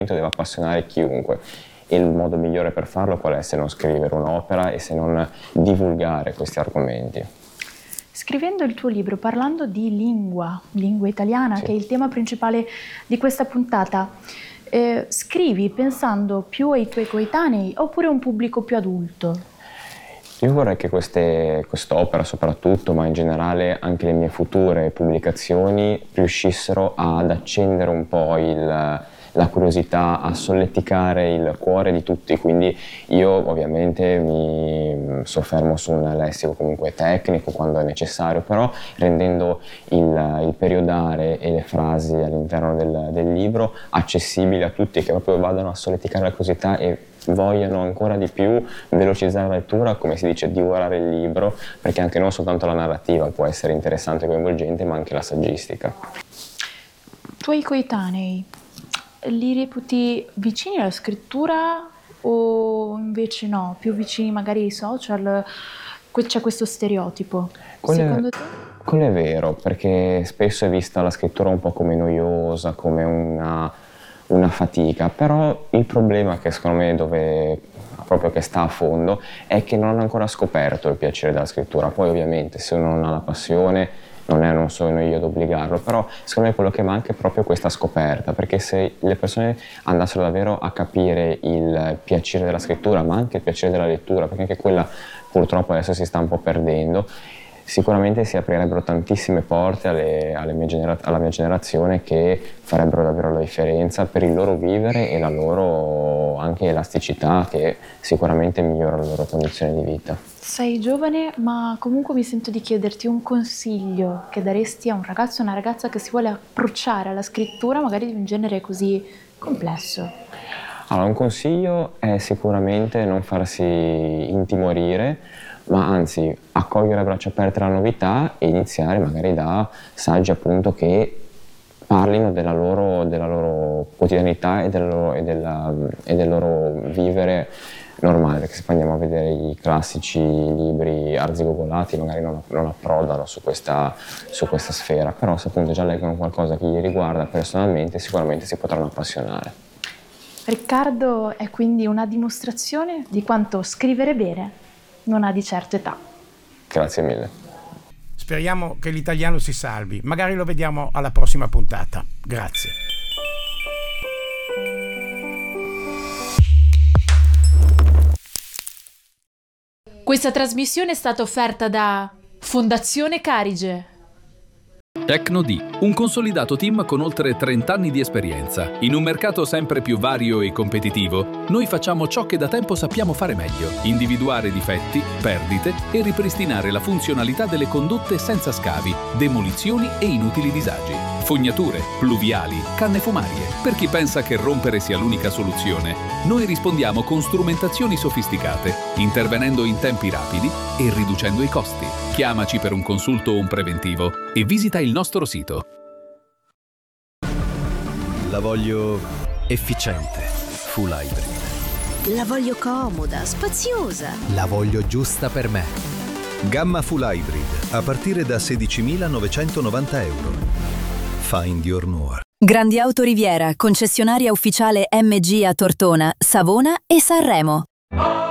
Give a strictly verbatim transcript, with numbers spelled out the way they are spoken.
deve appassionare chiunque. E il modo migliore per farlo qual è se non scrivere un'opera e se non divulgare questi argomenti? Scrivendo il tuo libro, parlando di lingua, lingua italiana, Sì. che è il tema principale di questa puntata, eh, scrivi pensando più ai tuoi coetanei oppure a un pubblico più adulto? Io vorrei che queste, quest'opera soprattutto, ma in generale anche le mie future pubblicazioni, riuscissero ad accendere un po' il, la curiosità, a solleticare il cuore di tutti. Quindi io ovviamente mi soffermo su un lessico comunque tecnico quando è necessario, però rendendo il, il periodare e le frasi all'interno del, del libro accessibili a tutti, che proprio vadano a solleticare la curiosità e vogliano ancora di più velocizzare la lettura, come si dice, divorare il libro, perché anche non soltanto la narrativa può essere interessante e coinvolgente, ma anche la saggistica. Tuoi coetanei, li reputi vicini alla scrittura o invece no, più vicini magari ai social? C'è questo stereotipo, Quello secondo è, te? quello è vero, perché spesso è vista la scrittura un po' come noiosa, come una una fatica, però il problema che secondo me dove proprio che sta a fondo è che non hanno ancora scoperto il piacere della scrittura. Poi ovviamente se uno non ha la passione non, è, non sono io ad obbligarlo, però secondo me quello che manca è proprio questa scoperta, perché se le persone andassero davvero a capire il piacere della scrittura, ma anche il piacere della lettura, perché anche quella purtroppo adesso si sta un po' perdendo, sicuramente si aprirebbero tantissime porte alle, alle mie genera- alla mia generazione, che farebbero davvero la differenza per il loro vivere e la loro anche elasticità, che sicuramente migliora la loro condizione di vita. Sei giovane, ma comunque mi sento di chiederti un consiglio che daresti a un ragazzo o una ragazza che si vuole approcciare alla scrittura, magari di un genere così complesso. Allora, un consiglio è sicuramente non farsi intimorire, ma anzi accogliere a braccia aperte la novità e iniziare magari da saggi appunto che parlino della loro, della loro quotidianità e del loro, e della, e del loro vivere normale, perché se poi andiamo a vedere i classici libri arzigogolati magari non, non approdano su questa, su questa sfera, però se appunto già leggono qualcosa che li riguarda personalmente sicuramente si potranno appassionare. Riccardo è quindi una dimostrazione di quanto scrivere bene non ha di certo età. Grazie mille. Speriamo che l'italiano si salvi. Magari lo vediamo alla prossima puntata. Grazie. Questa trasmissione è stata offerta da Fondazione Carige. Tecnodì, un consolidato team con oltre trenta anni di esperienza. In un mercato sempre più vario e competitivo, noi facciamo ciò che da tempo sappiamo fare meglio: individuare difetti, perdite e ripristinare la funzionalità delle condotte senza scavi, demolizioni e inutili disagi. Fognature, pluviali, canne fumarie. Per chi pensa che rompere sia l'unica soluzione, noi rispondiamo con strumentazioni sofisticate, intervenendo in tempi rapidi e riducendo i costi. Chiamaci per un consulto o un preventivo e visita il nostro sito. La voglio efficiente, full hybrid. La voglio comoda, spaziosa. La voglio giusta per me. Gamma full hybrid a partire da sedicimilanovecentonovanta euro. Find your more. Grandi Auto Riviera, concessionaria ufficiale M G a Tortona, Savona e Sanremo.